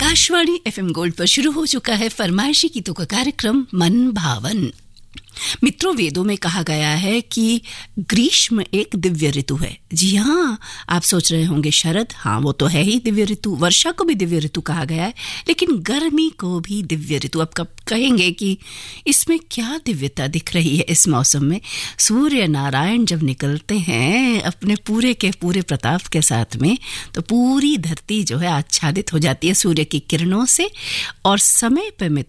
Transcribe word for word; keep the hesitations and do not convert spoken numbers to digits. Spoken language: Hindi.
आकाशवाणी एफएम गोल्ड पर शुरू हो चुका है फरमाइशी गीतों का कार्यक्रम मन भावन। मित्रों, वेदों में कहा गया है कि ग्रीष्म एक दिव्य ऋतु है। जी हाँ, आप सोच रहे होंगे शरद, हाँ वो तो है ही दिव्य ऋतु, वर्षा को भी दिव्य ऋतु कहा गया है, लेकिन गर्मी को भी दिव्य ऋतु। अब कब कहेंगे कि इसमें क्या दिव्यता दिख रही है इस मौसम में? सूर्य नारायण जब निकलते हैं अपने पूरे के पूरे प्रताप के साथ में, तो पूरी धरती जो है आच्छादित हो जाती है सूर्य की किरणों से। और समय पे